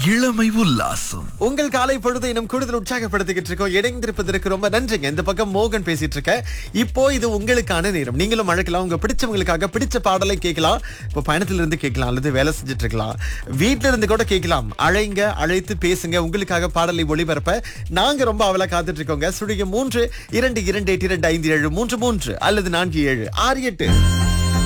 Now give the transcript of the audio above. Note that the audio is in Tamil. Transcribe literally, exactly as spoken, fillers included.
இளமை உல்லாசம். உங்கள் காலை பொழுது இன்னும் கூடுதல் உற்சாகப்படுத்திக்கிட்டு இருக்கோம். இணைந்திருப்பதற்கு ரொம்ப நன்றிங்க. இந்த பக்கம் மோகன் பேசிட்டு இருக்க. இப்போ இது உங்களுக்கான நேரம். நீங்களும் அழைக்கலாம். உங்க பிடிச்சவங்களுக்காக பிடிச்ச பாடலை கேட்கலாம். இப்போ பயணத்துல இருந்து கேட்கலாம், அல்லது வேலை செஞ்சுட்டு இருக்கலாம், வீட்டுல இருந்து கூட கேட்கலாம். அழைங்க, அழைத்து பேசுங்க. உங்களுக்காக பாடலை ஒளிபரப்ப நாங்க ரொம்ப அவளா காத்துட்டு இருக்கோங்க. சுழிய மூன்று இரண்டு இரண்டு எட்டு இரண்டு ஐந்து ஏழு மூன்று மூன்று அல்லது நான்கு ஏழு ஆறு எட்டு.